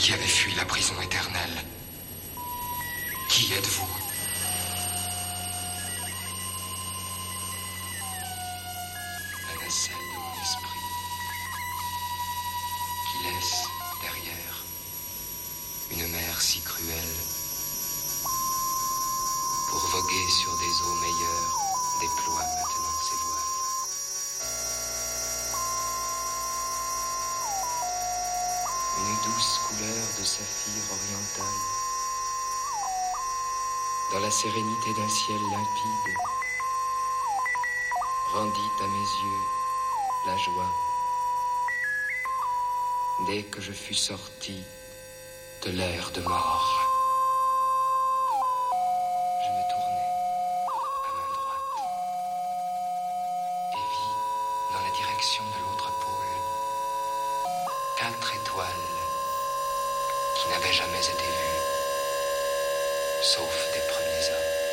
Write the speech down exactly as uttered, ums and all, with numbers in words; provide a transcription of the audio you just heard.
qui avez fui la prison éternelle. Qui êtes-vous? La nacelle de mon esprit, qui laisse derrière une mer si cruelle, pour voguer sur des eaux meilleures, déploie maintenant ses voiles. Une douce couleur de saphir oriental, dans la sérénité d'un ciel limpide, rendit à mes yeux la joie. Dès que je fus sorti de l'air de mort, je me tournai à main droite et vis dans la direction de l'autre pôle quatre étoiles qui n'avaient jamais été vues, sauf des premiers hommes.